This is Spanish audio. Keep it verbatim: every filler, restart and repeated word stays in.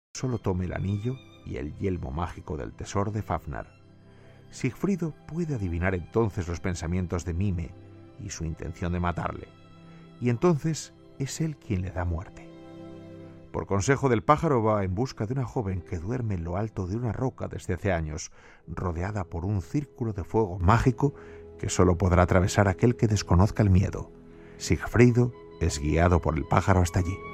solo tome el anillo y el yelmo mágico del tesoro de Fafnar. Sigfrido puede adivinar entonces los pensamientos de Mime y su intención de matarle, y entonces es él quien le da muerte. Por consejo del pájaro va en busca de una joven que duerme en lo alto de una roca desde hace años, rodeada por un círculo de fuego mágico que solo podrá atravesar aquel que desconozca el miedo. Sigfrido es guiado por el pájaro hasta allí.